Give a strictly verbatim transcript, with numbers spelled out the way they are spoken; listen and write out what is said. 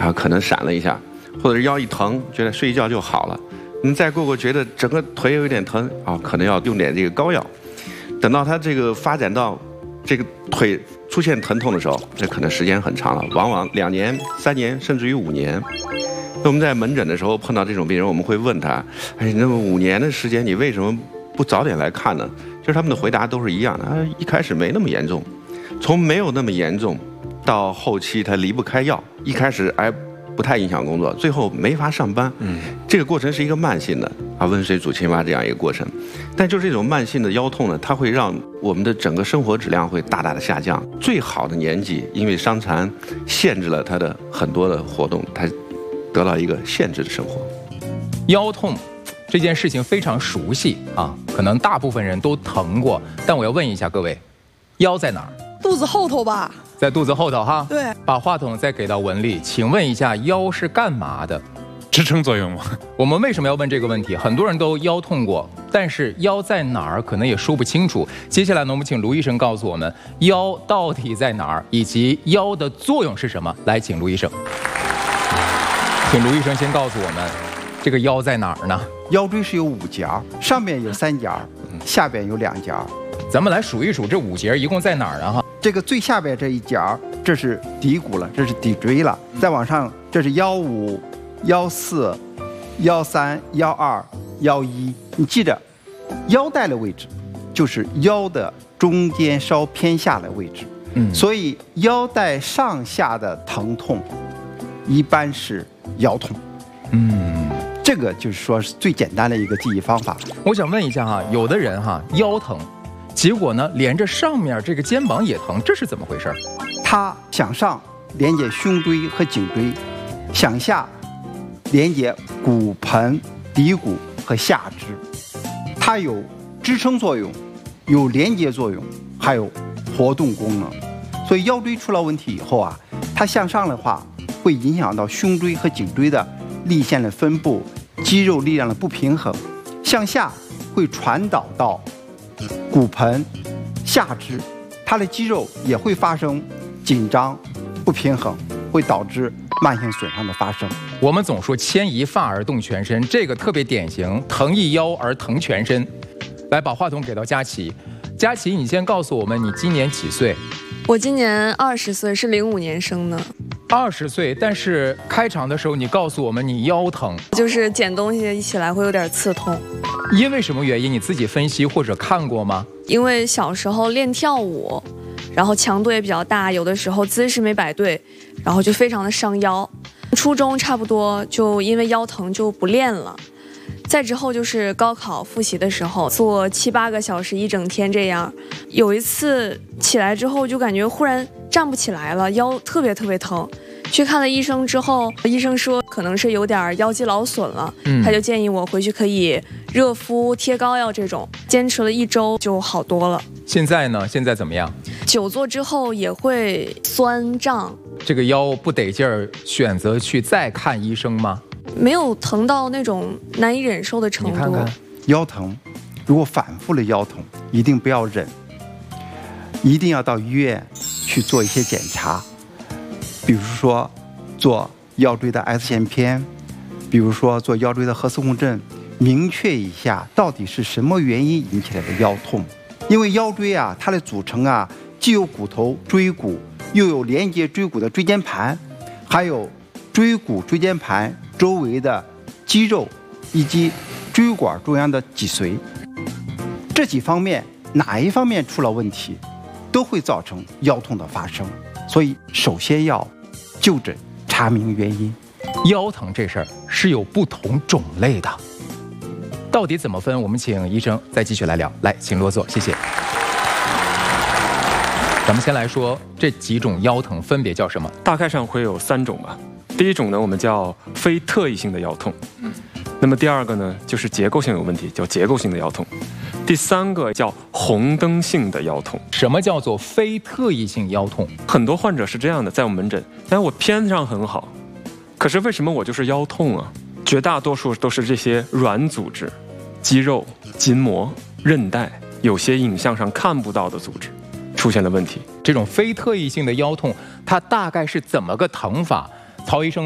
啊，可能闪了一下，或者是腰一疼，觉得睡一觉就好了。你再过过觉得整个腿有一点疼啊，可能要用点这个膏药。等到他这个发展到这个腿出现疼痛的时候，这可能时间很长了，往往两年、三年，甚至于五年。那我们在门诊的时候碰到这种病人，我们会问他：哎，那么五年的时间，你为什么不早点来看呢？就是他们的回答都是一样的，啊，一开始没那么严重，从没有那么严重到后期他离不开药，一开始哎不太影响工作，最后没法上班。嗯，这个过程是一个慢性的啊，温水煮青蛙这样一个过程。但就是这种慢性的腰痛呢，它会让我们的整个生活质量会大大的下降。最好的年纪，因为伤残限制了他的很多的活动，他得到一个限制的生活。 腰痛这件事情非常熟悉啊，可能大部分人都疼过。但我要问一下各位，腰在哪儿？ 肚子后头吧。 在肚子后头哈。 对。 把话筒再给到文丽，请问一下，腰是干嘛的？ 支撑作用吗？ 我们为什么要问这个问题？很多人都腰痛过，但是腰在哪儿可能也说不清楚。接下来呢，我们请卢医生告诉我们腰到底在哪儿，以及腰的作用是什么。来，请卢医生。请卢医生先告诉我们，这个腰在哪儿呢？ 腰椎是有五节，上面有三节，下边有两节。 咱们来数一数这五节一共在哪儿啊？哈， 这个最下边这一节，这是骶骨了，这是骶椎了。再往上，这是腰五、腰四、腰三、腰二、腰一。你记着，腰带的位置就是腰的中间稍偏下的位置。嗯，所以腰带上下的疼痛，一般是腰痛。嗯，这个就是说是最简单的一个记忆方法。 我想问一下哈，有的人哈腰疼，结果呢连着上面这个肩膀也疼，这是怎么回事？ 他向上连接胸椎和颈椎，向下连接骨盆、骶骨和下肢，它有支撑作用，有连接作用，还有活动功能。所以腰椎出了问题以后啊，它向上的话会影响到胸椎和颈椎的力线的分布，肌肉力量的不平衡；向下会传导到骨盆、下肢，它的肌肉也会发生紧张、不平衡，会导致慢性损伤的发生。 我们总说牵一发而动全身，这个特别典型，疼一腰而疼全身。来，把话筒给到佳琪。佳琪，你先告诉我们，你今年几岁？ 我今年二十岁，是零五年生的。 二十岁，但是开场的时候你告诉我们你腰疼， 就是捡东西一起来会有点刺痛。 因为什么原因？你自己分析或者看过吗？ 因为小时候练跳舞，然后强度也比较大，有的时候姿势没摆对，然后就非常的伤腰。初中差不多就因为腰疼就不练了。再之后就是高考复习的时候，做七八个小时一整天这样。有一次起来之后就感觉忽然站不起来了，腰特别特别疼。去看了医生之后，医生说可能是有点腰肌劳损了，嗯、他就建议我回去可以热敷、贴膏药这种。坚持了一周就好多了。 现在呢？现在怎么样？ 久坐之后也会酸胀。 这个腰不得劲儿，选择去再看医生吗？ 没有疼到那种难以忍受的程度。 你看看， 腰疼，如果反复的腰疼，一定不要忍，一定要到医院去做一些检查，比如说做腰椎的 X 线片，比如说做腰椎的核磁共振，明确一下到底是什么原因引起来的腰痛。因为腰椎啊，它的组成啊，既有骨头椎骨，又有连接椎骨的椎间盘，还有椎骨椎间盘周围的肌肉以及椎管中央的脊髓，这几方面哪一方面出了问题，都会造成腰痛的发生。所以首先要就诊查明原因。 腰疼这事儿是有不同种类的，到底怎么分？我们请医生再继续来聊。来，请落座，谢谢。咱们先来说这几种腰疼分别叫什么？ 大概上会有三种吧。第一种呢，我们叫非特异性的腰痛。那么第二个呢，就是结构性有问题，叫结构性的腰痛。第三个叫红灯性的腰痛。 什么叫做非特异性腰痛？ 很多患者是这样的，在我们门诊，但我片上很好，可是为什么我就是腰痛啊？绝大多数都是这些软组织、肌肉、筋膜、韧带，有些影像上看不到的组织出现了问题。 这种非特异性的腰痛，它大概是怎么个疼法？曹医生